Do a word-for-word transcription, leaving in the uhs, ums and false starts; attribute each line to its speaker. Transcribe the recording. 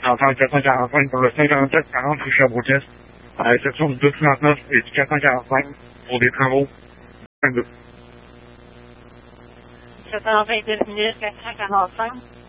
Speaker 1: Enfin, quatre cent quarante-cinq pour le cinq quarante-sept quarante rue Charbouquet, à l'exception du deux trente-neuf et du quatre cent quarante-cinq pour des travaux vingt-deux.
Speaker 2: sept cent vingt-deux minutes, quatre cent quarante-cinq.